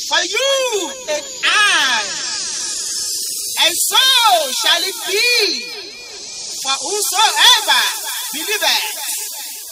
for you and I. And so shall it be for whosoever believeth.